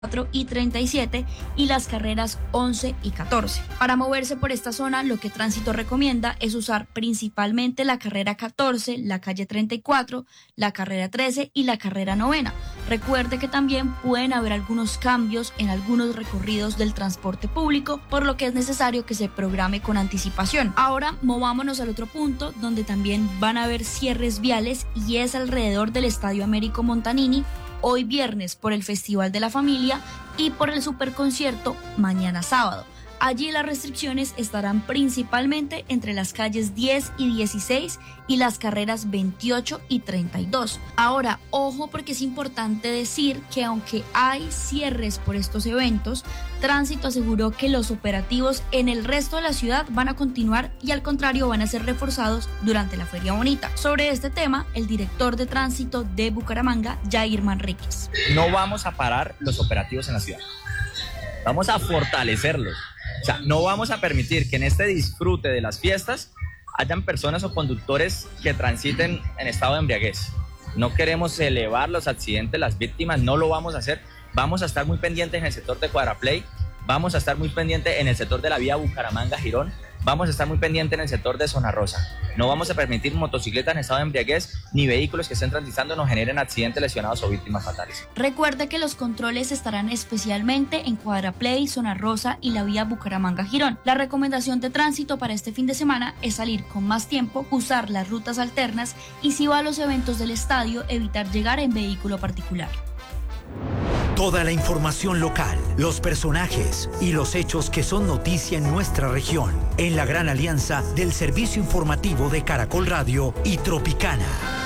y 37 y las carreras 11 y 14. Para moverse por esta zona, lo que Tránsito recomienda es usar principalmente la carrera 14, la calle 34, la carrera 13 y la carrera 9. Recuerde que también pueden haber algunos cambios en algunos recorridos del transporte público, por lo que es necesario que se programe con anticipación. Ahora movámonos al otro punto donde también van a haber cierres viales y es alrededor del Estadio Américo Montanini, hoy viernes por el Festival de la Familia y por el Superconcierto mañana sábado. Allí las restricciones estarán principalmente entre las calles 10 y 16 y las carreras 28 y 32. Ahora, ojo, porque es importante decir que aunque hay cierres por estos eventos, Tránsito aseguró que los operativos en el resto de la ciudad van a continuar y al contrario van a ser reforzados durante la Feria Bonita. Sobre este tema, el director de Tránsito de Bucaramanga, Jair Manríquez. No vamos a parar los operativos en la ciudad. Vamos a fortalecerlos. O sea, no vamos a permitir que en este disfrute de las fiestas hayan personas o conductores que transiten en estado de embriaguez. No queremos elevar los accidentes, las víctimas, no lo vamos a hacer. Vamos a estar muy pendientes en el sector de Cuadraplay, vamos a estar muy pendientes en el sector de la vía Bucaramanga-Girón, vamos a estar muy pendientes en el sector de Zona Rosa. No vamos a permitir motocicletas en estado de embriaguez ni vehículos que estén transitando nos generen accidentes, lesionados o víctimas fatales. Recuerde que los controles estarán especialmente en Cuadraplay, Zona Rosa y la vía Bucaramanga-Girón. La recomendación de Tránsito para este fin de semana es salir con más tiempo, usar las rutas alternas y si va a los eventos del estadio, evitar llegar en vehículo particular. Toda la información local, los personajes y los hechos que son noticia en nuestra región, en la gran alianza del servicio informativo de Caracol Radio y Tropicana.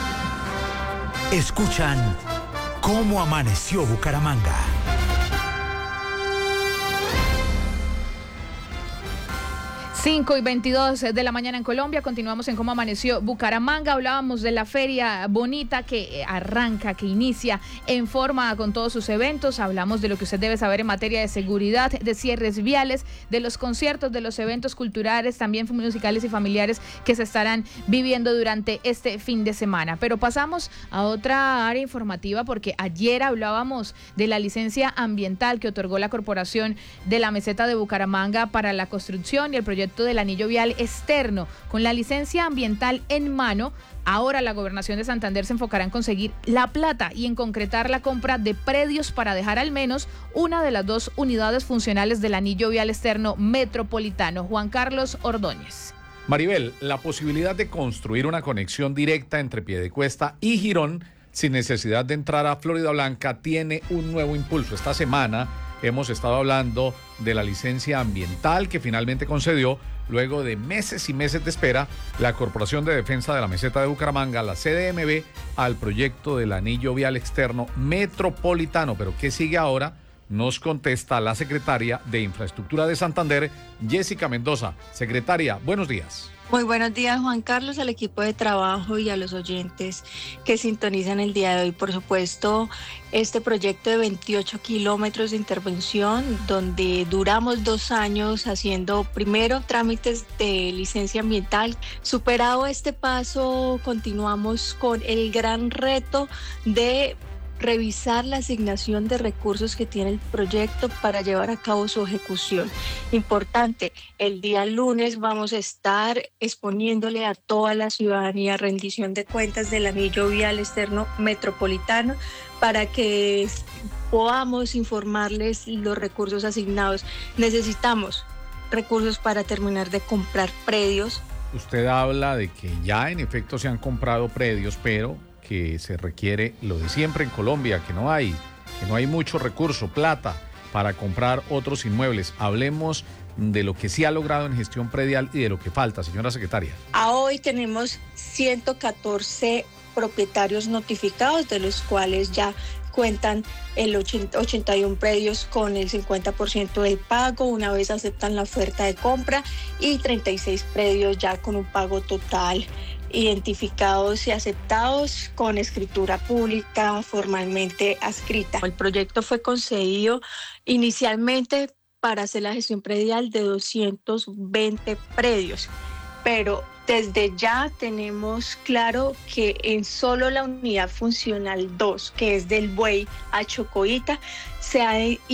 Escuchan Cómo Amaneció Bucaramanga. 5:22 de la mañana en Colombia. Continuamos en Cómo Amaneció Bucaramanga. Hablábamos de la Feria Bonita que arranca, que inicia en forma con todos sus eventos. Hablamos de lo que usted debe saber en materia de seguridad, de cierres viales, de los conciertos, de los eventos culturales, también musicales y familiares que se estarán viviendo durante este fin de semana. Pero pasamos a otra área informativa porque ayer hablábamos de la licencia ambiental que otorgó la Corporación de la Meseta de Bucaramanga para la construcción y el proyecto del anillo vial externo. Con la licencia ambiental en mano, ahora la Gobernación de Santander se enfocará en conseguir la plata y en concretar la compra de predios para dejar al menos una de las 2 unidades funcionales del anillo vial externo metropolitano. Juan Carlos Ordóñez. Maribel, la posibilidad de construir una conexión directa entre Piedecuesta y Girón sin necesidad de entrar a Florida Blanca tiene un nuevo impulso. Esta semana hemos estado hablando de la licencia ambiental que finalmente concedió, luego de meses y meses de espera, la Corporación de Defensa de la Meseta de Bucaramanga, la CDMB, al proyecto del anillo vial externo metropolitano. Pero ¿qué sigue ahora? Nos contesta la secretaria de Infraestructura de Santander, Jessica Mendoza. Secretaria, buenos días. Muy buenos días, Juan Carlos, al equipo de trabajo y a los oyentes que sintonizan el día de hoy. Por supuesto, este proyecto de 28 kilómetros de intervención, donde duramos 2 años haciendo primero trámites de licencia ambiental. Superado este paso, continuamos con el gran reto de revisar la asignación de recursos que tiene el proyecto para llevar a cabo su ejecución. Importante, el día lunes vamos a estar exponiéndole a toda la ciudadanía rendición de cuentas del anillo vial externo metropolitano para que podamos informarles los recursos asignados. Necesitamos recursos para terminar de comprar predios. Usted habla de que ya en efecto se han comprado predios, pero que se requiere lo de siempre en Colombia, que no hay mucho recurso, plata, para comprar otros inmuebles. Hablemos de lo que sí ha logrado en gestión predial y de lo que falta, señora secretaria. A hoy tenemos 114 propietarios notificados, de los cuales ya cuentan el 81 predios con el 50% del pago una vez aceptan la oferta de compra y 36 predios ya con un pago total identificados y aceptados con escritura pública formalmente adscrita. El proyecto fue concedido inicialmente para hacer la gestión predial de 220 predios, pero Desde ya tenemos claro que en solo la unidad funcional 2, que es del Buey a Chocoita, se ha